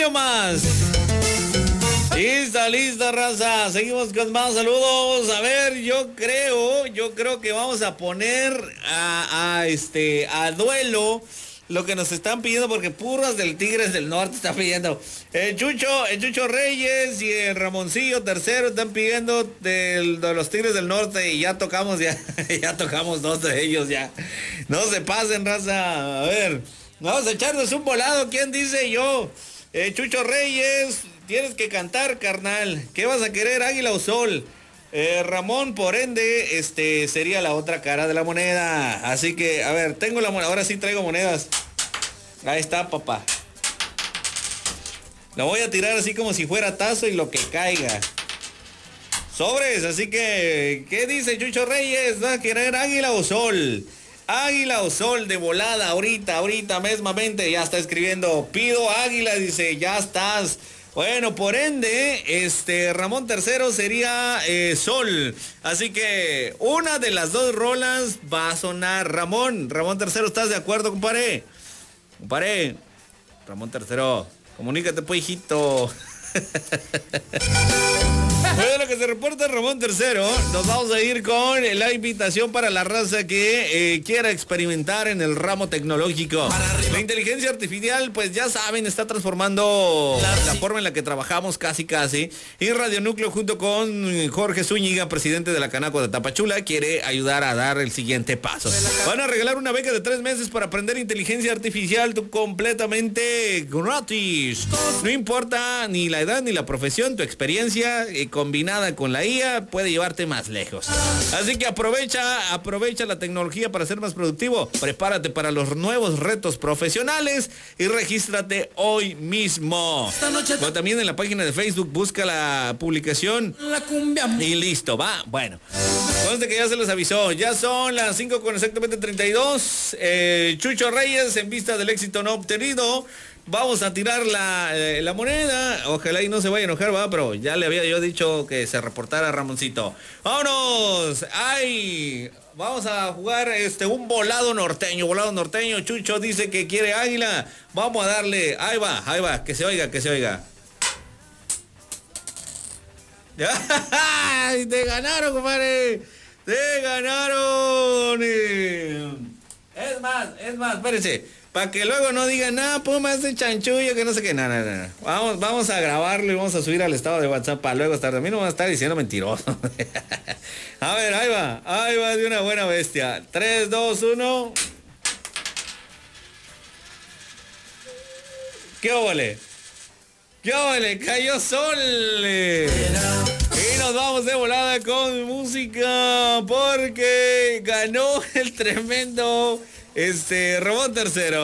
más. Lista, raza. Seguimos con más saludos. A ver, yo creo que vamos a poner a duelo lo que nos están pidiendo, porque purras del Tigres del Norte están pidiendo. El Chucho Reyes y el Ramoncillo tercero están pidiendo de los Tigres del Norte, y ya tocamos dos de ellos ya. No se pasen, raza. A ver, vamos a echarnos un volado. ¿Quién dice? Yo. Chucho Reyes, tienes que cantar, carnal. ¿Qué vas a querer, águila o sol? Ramón, por ende, sería la otra cara de la moneda. Así que, a ver, tengo la moneda. Ahora sí traigo monedas. Ahí está, papá. La voy a tirar así como si fuera tazo y lo que caiga. Sobres, así que, ¿qué dice Chucho Reyes? ¿Vas a querer águila o sol? Águila o sol de volada, ahorita mismamente. Ya está escribiendo, pido águila, dice, ya estás. Bueno, por ende, Ramón tercero sería sol. Así que una de las dos rolas va a sonar. Ramón tercero, ¿estás de acuerdo, compadre? Ramón tercero, comunícate, pues, hijito. Bueno, lo que se reporta Ramón tercero, nos vamos a ir con la invitación para la raza que quiera experimentar en el ramo tecnológico. La inteligencia artificial, pues ya saben, está transformando la forma en la que trabajamos casi. Y Radio Núcleo, junto con Jorge Zúñiga, presidente de la Canaco de Tapachula, quiere ayudar a dar el siguiente paso. Van a regalar una beca de 3 meses para aprender inteligencia artificial completamente gratis. No importa ni la edad ni la profesión, tu experiencia combinada con la IA puede llevarte más lejos. Así que aprovecha la tecnología para ser más productivo. Prepárate para los nuevos retos profesionales y regístrate hoy mismo. Pero también en la página de Facebook busca la publicación y listo, va. Bueno, conste que ya se les avisó. Ya son las 5 con exactamente 32. Chucho Reyes, en vista del éxito no obtenido, vamos a tirar la moneda. Ojalá y no se vaya a enojar, va, pero ya le había yo dicho que se reportara Ramoncito. ¡Vámonos! ¡Ay! Vamos a jugar un volado norteño. Chucho dice que quiere águila. Vamos a darle. Ahí va, que se oiga. ¡Ay! ¡Te ganaron, compadre! ¡Te ganaron! Es más, espérense. Para que luego no digan, nada, Pumas de chanchullo, que no sé qué, nada. Vamos a grabarlo y vamos a subir al estado de WhatsApp para luego estar. A mí no me va a estar diciendo mentiroso. A ver, ahí va de una buena bestia. 3, 2, 1. ¿Qué óvole? Cayó sol. Y nos vamos de volada con música porque ganó el tremendo Ramón tercero.